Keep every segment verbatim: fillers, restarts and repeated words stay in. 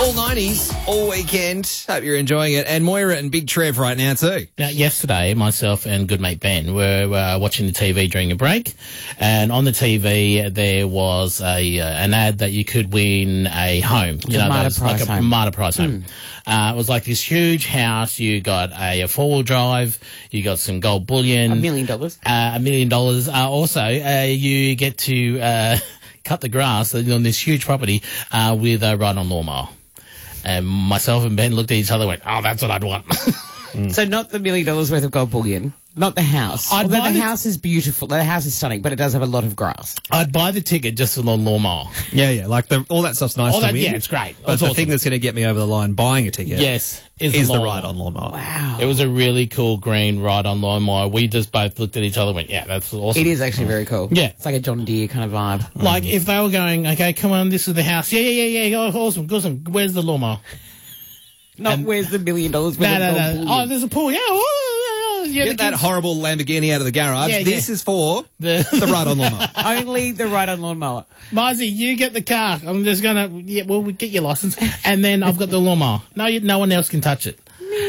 All nineties, all weekend. Hope you're enjoying it. And Moira and Big Trev right now too. Now, yesterday, myself and good mate Ben were uh, watching the T V during a break, and on the T V there was a uh, an ad that you could win a home. You know, Marta those- Price like a home. Marta Price home. Uh, it was like this huge house. You got a, a four-wheel drive. You got some gold bullion. A million dollars. Uh, a million dollars. Uh, also, uh, you get to uh, cut the grass on this huge property uh, with a ride-on lawnmower. And myself and Ben looked at each other and went, oh, that's what I'd want. So not the million dollars worth of gold bullion, not the house. I'd Although buy the the- house is beautiful. The house is stunning, but it does have a lot of grass. I'd buy the ticket just for the lawnmower. Yeah, yeah, like the, all that stuff's nice All to that, win. yeah, it's great. But It's the awesome. thing that's going to get me over the line buying a ticket Yes, is, is the lawnmower. ride-on lawnmower. Wow. It was a really cool green ride-on lawnmower. We just both looked at each other and went, yeah, that's awesome. It is actually very cool. Yeah. It's like a John Deere kind of vibe. Like, if they were going, okay, come on, this is the house. Yeah, yeah, yeah, yeah, oh, awesome, awesome. Where's the lawnmower? Not And- where's the million dollars worth No, of no, gold no. bullion. Oh, there's a pool. Yeah, oh, oh, oh, yeah, Get the that kids- horrible Lamborghini out of the garage. Yeah, this yeah. is for The- the ride-on lawnmower. Only the ride-on lawnmower. Mizey, you get the car. I'm just gonna, yeah, well, we get your license, and then I've got the lawnmower. No, you, no one else can touch it.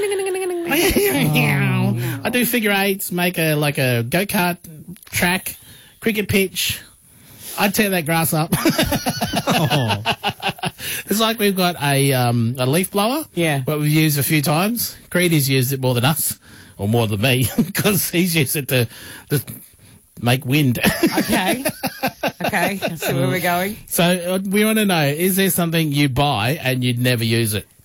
I do figure eights, make a like a go kart track, cricket pitch. I'd tear that grass up. It's like we've got a um, a leaf blower, Yeah. but we've used a few times. Creedy's used it more than us, or more than me, because he's used it to, to make wind. Okay. Okay. I see where we're going. So uh, we want to know, is there something you buy and you'd never use it?